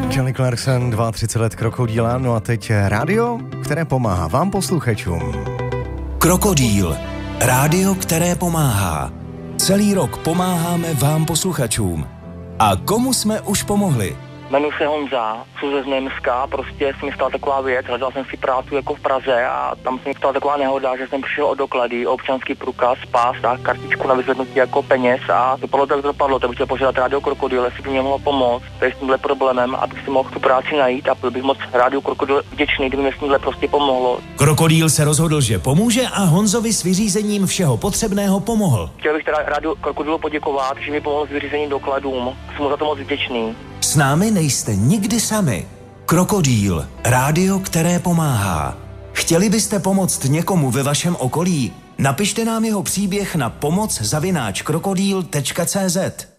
Kelly Clarkson, 32 let, Krokodýla, no a teď rádio, které pomáhá vám posluchačům. Krokodýl, rádio, které pomáhá. Celý rok pomáháme vám posluchačům. A komu jsme už pomohli? Jmenuji se Honza, jsem ze Znojemska, prostě se mi stala taková věc, hledal jsem si práci jako v Praze a tam se mi stala taková nehoda, že jsem přišel o doklady, občanský průkaz, pás a kartičku na vyzvednutí jako peněz a dopadlo tak dopadlo, tak bych chtěl požádat rádio Krokodýl, jestli by mě mohlo pomoct, tady s tímhle problémem, abych si mohl tu práci najít a byl bych moc rádio Krokodýl vděčný, kdyby mě s tímhle prostě pomohlo. Krokodýl se rozhodl, že pomůže a Honzovi s vyřízením všeho potřebného pomohl. Chtěl bych teda rádio Krokodýlu poděkovat, že mi pomohl s vyřízením dokladům, jsem mu za to moc vděčný. S námi nejste nikdy sami. Krokodýl, rádio, které pomáhá. Chtěli byste pomoct někomu ve vašem okolí? Napište nám jeho příběh na pomoc@krokodýl.cz.